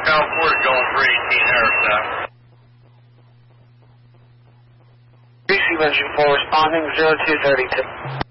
California going 318 aircraft. BC Engine 4 responding 0232.